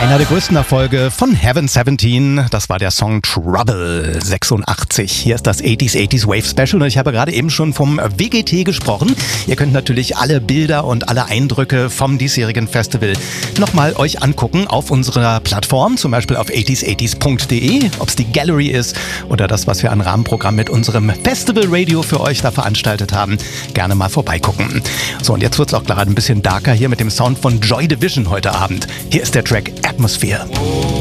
Einer der größten Erfolge von Heaven 17, das war der Song Trouble 86. Hier ist das 80s Wave Special und ich habe gerade eben schon vom WGT gesprochen. Ihr könnt natürlich alle Bilder und alle Eindrücke vom diesjährigen Festival nochmal euch angucken auf unserer Plattform, zum Beispiel auf 80s80s.de, ob es die Gallery ist oder das, was wir an Rahmenprogramm mit unserem Festival Radio für euch da veranstaltet haben. Gerne mal vorbeigucken. So, und jetzt wird es auch gerade ein bisschen darker hier mit dem Sound von Joy Division heute Abend. Hier ist der Track Atmosphere.